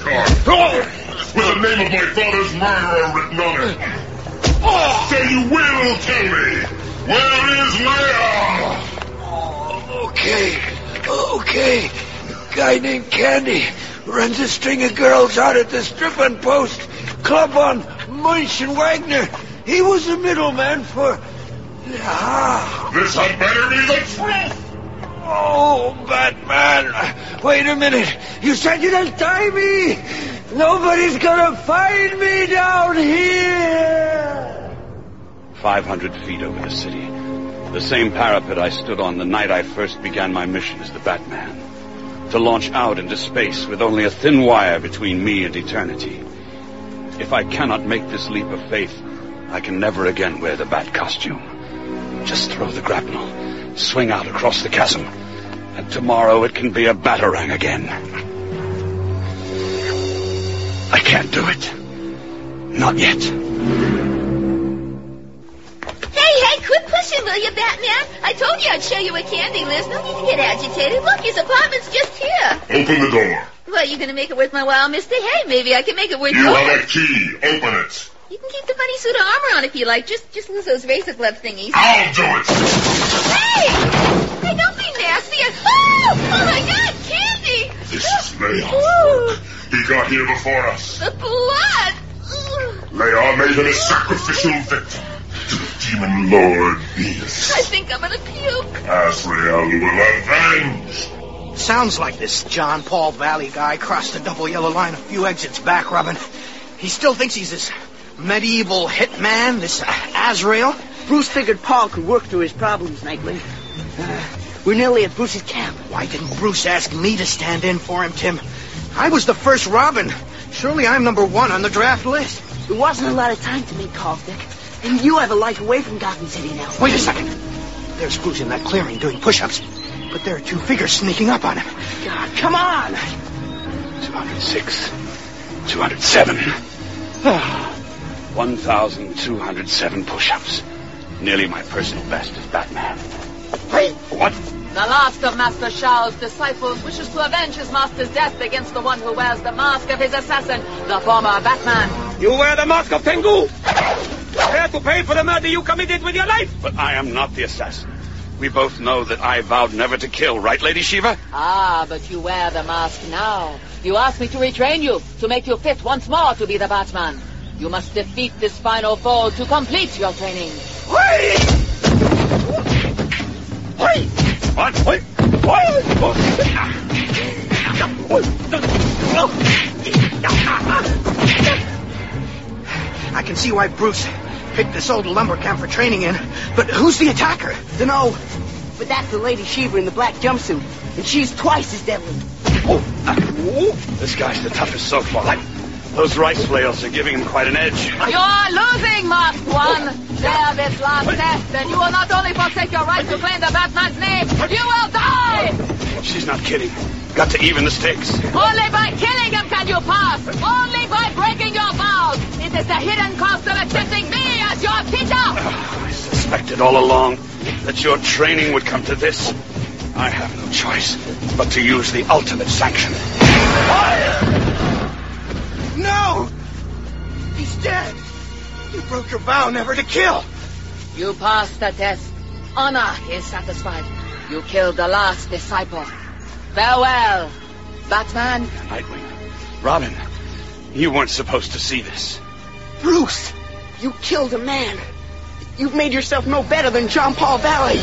card. With the name of my father's murderer written on it. Say you will tell me. Where is Leia? Okay. Guy named Candy runs a string of girls out at the stripping post. Club on Munch and Wagner. He was the middleman for... This had better be the truth. Oh, Batman. Wait a minute. You said you'd tie me. Nobody's gonna find me down here. 500 feet over the city. The same parapet I stood on the night I first began my mission as the Batman. To launch out into space with only a thin wire between me and eternity. If I cannot make this leap of faith, I can never again wear the Bat costume. Just throw the grapnel, swing out across the chasm, and tomorrow it can be a Batarang again. I can't do it. Not yet. Hey, quit pushing, will you, Batman? I told you I'd show you where Candy lives. No need to get agitated. Look, his apartment's just here. Open the door. Well, you gonna make it worth my while, mister? Hey, maybe I can make it worth You yours. have a key. Open it. You can keep the funny suit of armor on if you like. Just lose those razor glove thingies. I'll do it. Hey, don't be nasty. Oh my God, Candy! This is Leon's work. He got here before us. The blood! Leon made him a sacrificial victim to the demon lord Venus. I think I'm gonna puke. Azrael will avenge. Sounds like this John Paul Valley guy crossed the double yellow line a few exits back, Robin. He still thinks he's this medieval hitman, this Azrael. Bruce figured Paul could work through his problems, Nightwing. We're nearly at Bruce's camp. Why didn't Bruce ask me to stand in for him, Tim? I was the first Robin. Surely I'm number one on the draft list. There wasn't a lot of time to make calls, Dick. And you have a life away from Gotham City now. Wait a second. There's Bruce in that clearing doing push-ups. But there are two figures sneaking up on him. God, come on! 206. 207. 1,207 push-ups. Nearly my personal best as Batman. Hey! What? The last of Master Shao's disciples wishes to avenge his master's death against the one who wears the mask of his assassin, the former Batman. You wear the mask of Tengu! Prepare to pay for the murder you committed with your life! But I am not the assassin. We both know that I vowed never to kill, right, Lady Shiva? Ah, but you wear the mask now. You asked me to retrain you, to make you fit once more to be the Batman. You must defeat this final foe to complete your training. Wait! Wait! What? Wait! I can see why Bruce picked this old lumber camp for training in, but who's the attacker? Dunno. But that's the Lady Shiva in the black jumpsuit, and she's twice as deadly. This guy's the toughest so far. Those rice flails are giving him quite an edge. You're losing, Masked One. Dare this last test, and you will not only forsake your right to claim the Batman's name, you will die! She's not kidding. Got to even the stakes. Only by killing him can you pass. Only by breaking your vows. It is the hidden cost of accepting me as your teacher. I suspected all along that your training would come to this. I have no choice but to use the ultimate sanction. No! He's dead! You broke your vow never to kill! You passed the test. Honor is satisfied. You killed the last disciple. Farewell, Batman. Nightwing. Robin, you weren't supposed to see this. Bruce, you killed a man. You've made yourself no better than John Paul Valley.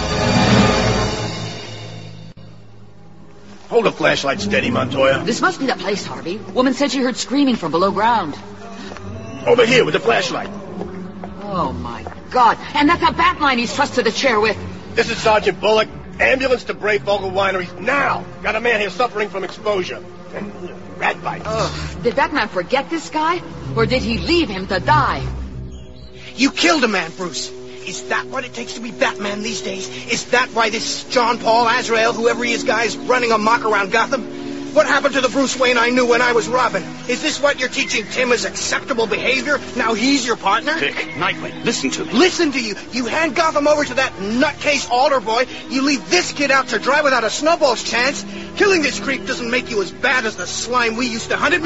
Hold the flashlight steady, Montoya. This must be the place, Harvey. Woman said she heard screaming from below ground. Over here with the flashlight. Oh, my God. And that's a Batline he's trusted the chair with. This is Sergeant Bullock. Ambulance to Brayfogle Winery now. Got a man here suffering from exposure. And rat bites. Did Batman forget this guy? Or did he leave him to die? You killed a man, Bruce. Is that what it takes to be Batman these days? Is that why this John Paul Azrael, whoever he is, guy is running amok around Gotham? What happened to the Bruce Wayne I knew when I was Robin? Is this what you're teaching Tim as acceptable behavior? Now he's your partner? Dick, Nightwing, listen to me. Listen to you. You hand Gotham over to that nutcase altar boy. You leave this kid out to dry without a snowball's chance. Killing this creep doesn't make you as bad as the slime we used to hunt. It